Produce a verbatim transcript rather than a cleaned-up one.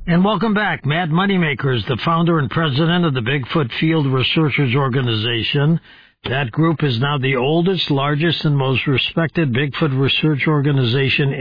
And welcome back. Matt Moneymaker is the founder and president of the Bigfoot Field Researchers Organization. That group is now the oldest, largest, and most respected Bigfoot research organization